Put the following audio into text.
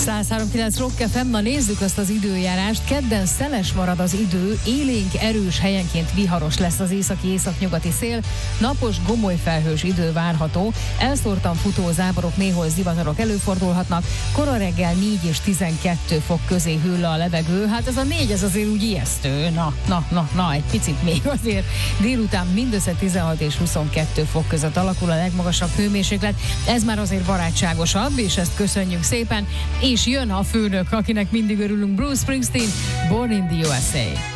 103.9 Rock FM, na nézzük azt az időjárást. Kedden szeles marad az idő, élénk, erős, helyenként viharos lesz az északi-északnyugati szél, napos, gomoly felhős idő várható, elszórtan futó záporok, néhol zivatarok előfordulhatnak, kora reggel 4 és 12 fok közé hűl le a levegő, hát ez a 4, ez azért úgy ijesztő, na, egy picit még azért. Délután mindössze 16 és 22 fok között alakul a legmagasabb hőmérséklet, ez már azért barátságosabb, és ezt köszönjük szépen, és jön a főnök, akinek mindig örülünk, Bruce Springsteen, Born in the USA.